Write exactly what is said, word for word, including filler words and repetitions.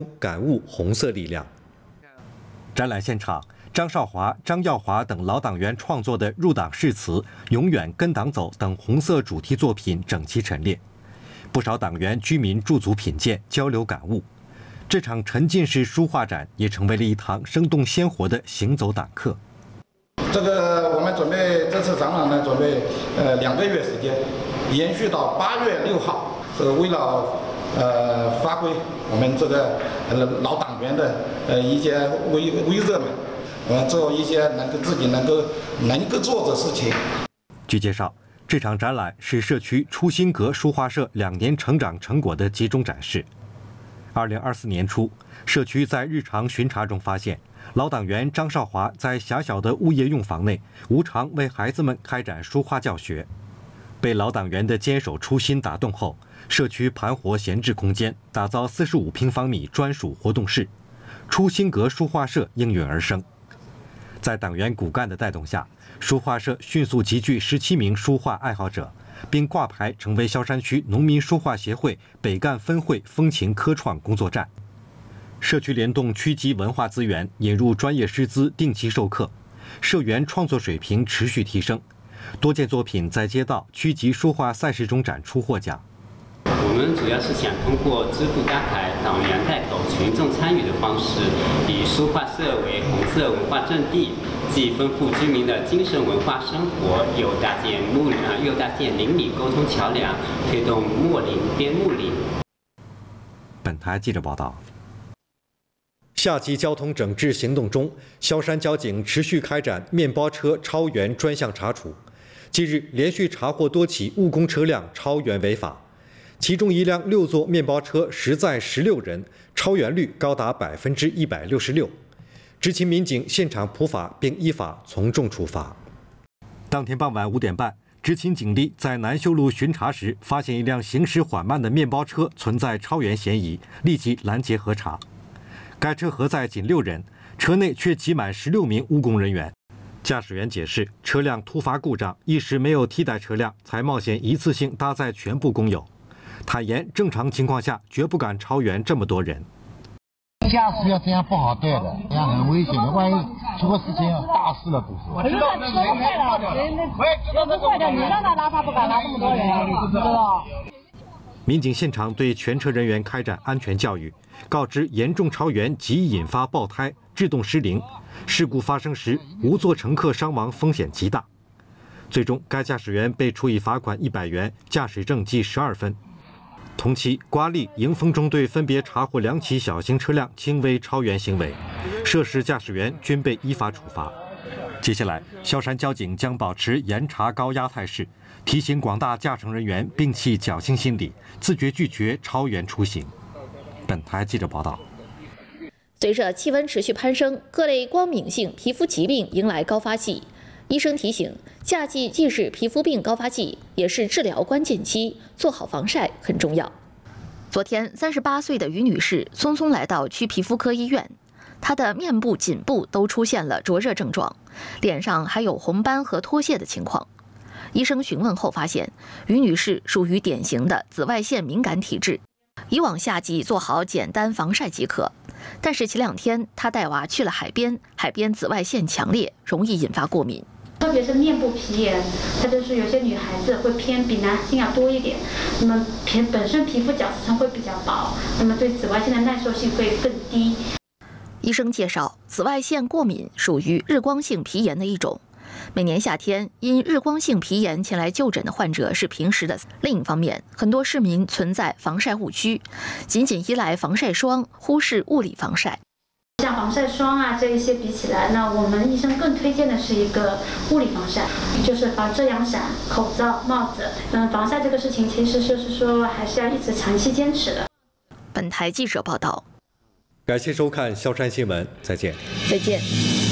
感悟红色力量。展览现场，张少华、张耀华等老党员创作的入党誓词、永远跟党走等红色主题作品整齐陈列，不少党员居民驻足品鉴，交流感悟。这场沉浸式书画展也成为了一堂生动鲜活的行走党课。 这个我们准备这次展览呢，准备呃两个月时间，延续到八月六号，是为了呃发挥我们这个呃老党员的呃一些威威热嘛，呃做一些能够自己能够能够做的事情。 据介绍，这场展览是社区初心阁书画社两年成长成果的集中展示。二零二四年初，社区在日常巡查中发现，老党员张少华在狭小的物业用房内无偿为孩子们开展书画教学。被老党员的坚守初心打动后，社区盘活闲置空间，打造四十五平方米专属活动室，初心阁书画社应运而生。在党员骨干的带动下，书画社迅速集聚十七名书画爱好者，并挂牌成为萧山区农民书画协会北干分会风情科创工作站。社区联动区级文化资源，引入专业师资，定期授课，社员创作水平持续提升。多件作品在街道、区级书画赛事中展出获奖。 我们主要是想通过支部搭台、党员带头、群众参与的方式，以书画社为红色文化阵地，既丰富居民的精神文化生活，又搭建睦啊又搭建邻里沟通桥梁，推动睦邻边睦邻。 本台记者报道。夏季交通整治行动中，萧山交警持续开展面包车超员专项查处。近日，连续查获多起务工车辆超员违法，其中一辆六座面包车实载十六人，超员率高达百分之一百六十六。执勤民警现场普法，并依法从重处罚。当天傍晚五点半，执勤警力在南修路巡查时，发现一辆行驶缓慢的面包车存在超员嫌疑，立即拦截核查。该车核载仅六人，车内却挤满十六名务工人员。驾驶员解释，车辆突发故障，一时没有替代车辆，才冒险一次性搭载全部工友。坦言，正常情况下绝不敢超员这么多人。 驾驶要这样不好带的，这样很危险的，万一出个事情大事了都是。 我知道车坏了，人那车不坏的，你让他拉，他不敢拉这么多人，知道。 民警现场对全车人员开展安全教育，告知严重超员极易引发爆胎、制动失灵，事故发生时无座乘客伤亡风险极大。最终，该驾驶员被处以罚款一百元，驾驶证记十二分。同期，瓜沥、迎丰中队分别查获两起小型车辆轻微超员行为，涉事驾驶员均被依法处罚。接下来，萧山交警将保持严查高压态势，提醒广大驾乘人员摒弃侥幸心理，自觉拒绝超员出行。本台记者报道。 随着气温持续攀升，各类光敏性皮肤疾病迎来高发季。医生提醒，夏季既是皮肤病高发季，也是治疗关键期，做好防晒很重要。昨天，三十八岁的于女士匆匆来到区皮肤科医院，她的面部、颈部都出现了灼热症状，脸上还有红斑和脱屑的情况。医生询问后发现，于女士属于典型的紫外线敏感体质，以往夏季做好简单防晒即可。但是前两天她带娃去了海边，海边紫外线强烈，容易引发过敏。 特别是面部皮炎，它就是有些女孩子会偏比男性要多一点。那么皮本身皮肤角质层会比较薄，那么对紫外线的耐受性会更低。 医生介绍，紫外线过敏属于日光性皮炎的一种。每年夏天因日光性皮炎前来就诊的患者是平时的。另一方面，很多市民存在防晒误区，仅仅依赖防晒霜，忽视物理防晒。 像防晒霜啊这一些比起来，那我们医生更推荐的是一个物理防晒，就是防遮阳伞、口罩、帽子。嗯，防晒这个事情其实就是说还是要一直长期坚持的。 本台记者报道。 感谢收看萧山新闻，再见。 再见。